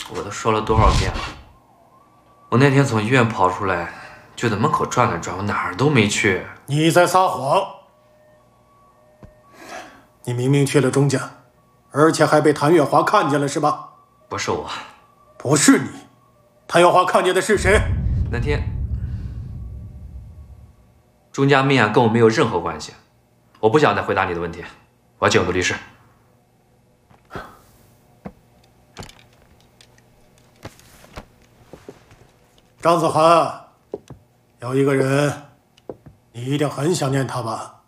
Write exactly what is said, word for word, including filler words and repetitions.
我都说了多少遍了？我那天从医院跑出来，就在门口转了转，我哪儿都没去。 你在撒谎！你明明去了钟家，而且还被谭月华看见了，是吧？ 不是我， 不是你，谭月华看见的是谁？ 那天钟家命案跟我没有任何关系。我不想再回答你的问题，我要见我的律师。 张子涵，有一个人，你一定很想念他吧？